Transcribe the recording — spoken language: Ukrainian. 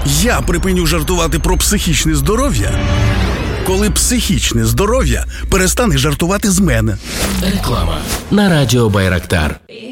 Я припиню жартувати про психічне здоров'я, коли психічне здоров'я перестане жартувати з мене. Реклама на радіо Байрактар.